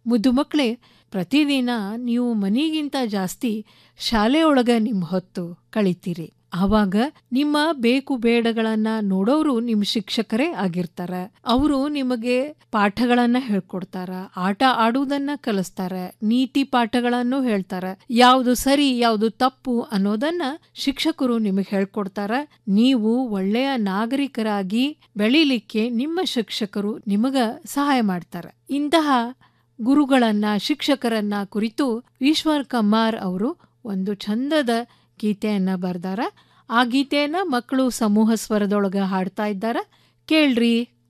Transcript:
ಮುದ್ದು ಮಕ್ಕಳೇ, ಪ್ರತಿದಿನ ನೀವು ಮನಿಗಿಂತ ಜಾಸ್ತಿ ಶಾಲೆಯೊಳಗ ನಿಮ್ಮ ಹೊತ್ತು ಕಳಿತೀರಿ. ಆವಾಗ ನಿಮ್ಮ ಬೇಕು ಬೇಡಗಳನ್ನ ನೋಡೋರು ನಿಮ್ಮ ಶಿಕ್ಷಕರೇ ಆಗಿರ್ತಾರ. ಅವರು ನಿಮಗೆ ಪಾಠಗಳನ್ನ ಹೇಳ್ಕೊಡ್ತಾರ, ಆಟ ಆಡುವುದನ್ನ ಕಲಿಸ್ತಾರ, ನೀತಿ ಪಾಠಗಳನ್ನು ಹೇಳ್ತಾರ. ಯಾವುದು ಸರಿ ಯಾವುದು ತಪ್ಪು ಅನ್ನೋದನ್ನ ಶಿಕ್ಷಕರು ನಿಮಗೆ ಹೇಳ್ಕೊಡ್ತಾರ. ನೀವು ಒಳ್ಳೆಯ ನಾಗರಿಕರಾಗಿ ಬೆಳಿಲಿಕ್ಕೆ ನಿಮ್ಮ ಶಿಕ್ಷಕರು ನಿಮಗ ಸಹಾಯ ಮಾಡ್ತಾರ. ಇಂತಹ ಗುರುಗಳನ್ನ ಶಿಕ್ಷಕರನ್ನ ಕುರಿತು ಈಶ್ವರ್ ಕಮ್ಮಾರ್ ಅವರು ಒಂದು ಚಂದದ ಗೀತೆಯನ್ನ ಬರ್ದಾರ. ಆ ಗೀತೆಯನ್ನ ಮಕ್ಕಳು ಸಮೂಹ ಸ್ವರದೊಳಗ ಹಾಡ್ತಾ ಇದ್ದಾರ. ಕೇಳ್ರಿ.